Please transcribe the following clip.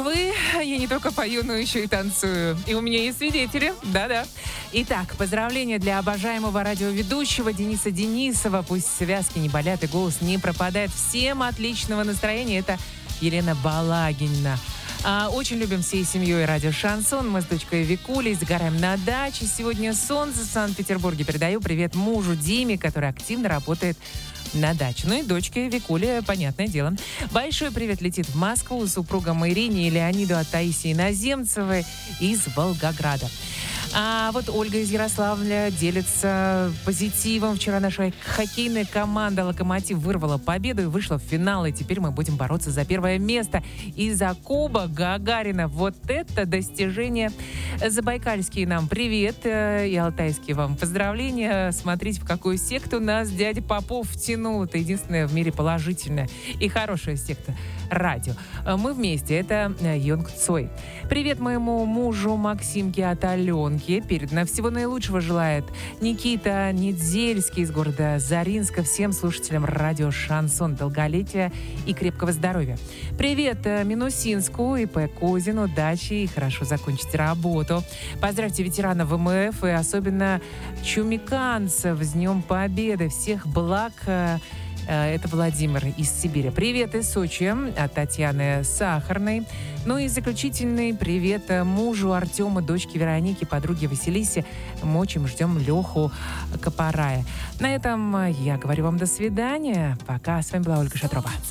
Москвы. Я не только пою, но еще и танцую. И у меня есть свидетели. Да-да. Итак, поздравления для обожаемого радиоведущего Дениса Денисова. Пусть связки не болят и голос не пропадает. Всем отличного настроения. Это Елена Балагинна. Очень любим всей семьей радио «Шансон». Мы с дочкой Викулей загораем на даче. Сегодня солнце в Санкт-Петербурге. Передаю привет мужу Диме, который активно работает на даче. Ну и дочке Викуле, понятное дело. Большой привет летит в Москву супругам Ирине и Леониду от Таисии Наземцевой из Волгограда. А вот Ольга из Ярославля делится позитивом. Вчера наша хоккейная команда «Локомотив» вырвала победу и вышла в финал. И теперь мы будем бороться за первое место. И за Кубок Гагарина. Вот это достижение. Забайкальские нам привет. И алтайские вам поздравления. Смотрите, в какую секту нас дядя Попов втянул. Это единственная в мире положительная и хорошая секта. Радио. Мы вместе. Это Йонг Цой. Привет моему мужу Максимке от Аленки. Передано всего наилучшего желает Никита Недзельский из города Заринска. Всем слушателям радио «Шансон» долголетия и крепкого здоровья. Привет Минусинску, ИП Козину, дачи и хорошо закончить работу. Поздравьте ветеранов ВМФ и особенно чумиканцев с Днем Победы. Всех благ. Это Владимир из Сибири. Привет из Сочи от Татьяны Сахарной. Ну и заключительный привет мужу Артема, дочке Веронике, подруге Василисе. Мы очень ждем Леху Копарая. На этом я говорю вам до свидания. Пока. С вами была Ольга Шатрова.